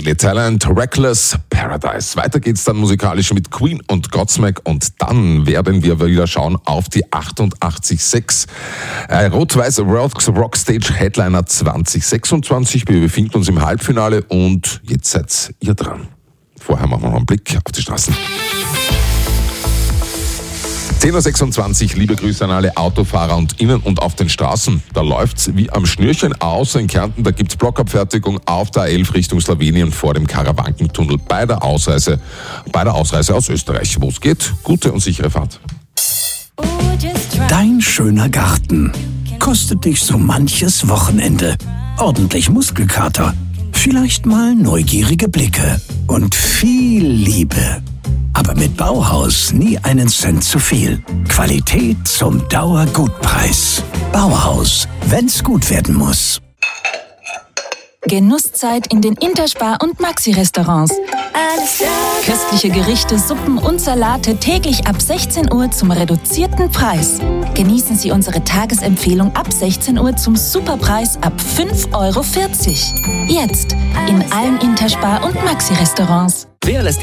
Silly Talent, Reckless Paradise. Weiter geht's dann musikalisch mit Queen und Godsmack und dann werden wir wieder schauen auf die 88.6. Rot-Weiß Rockstage Headliner 2026. Wir befinden uns im Halbfinale und jetzt seid ihr dran. Vorher machen wir noch einen Blick auf die Straßen. 10.26 Uhr, liebe Grüße an alle Autofahrer und innen und auf den Straßen. Da läuft's wie am Schnürchen, außer in Kärnten, da gibt's Blockabfertigung auf der A11 Richtung Slowenien vor dem Karawankentunnel bei der Ausreise aus Österreich. Wo es geht, gute und sichere Fahrt. Dein schöner Garten kostet dich so manches Wochenende. Ordentlich Muskelkater, vielleicht mal neugierige Blicke und viel Liebe. Aber mit Bauhaus nie einen Cent zu viel. Qualität zum Dauergutpreis. Bauhaus, wenn's gut werden muss. Genusszeit in den Interspar- und Maxi-Restaurants. Köstliche Gerichte, Suppen und Salate täglich ab 16 Uhr zum reduzierten Preis. Genießen Sie unsere Tagesempfehlung ab 16 Uhr zum Superpreis ab 5,40 €. Jetzt in allen Interspar- und Maxi-Restaurants. Wer lässt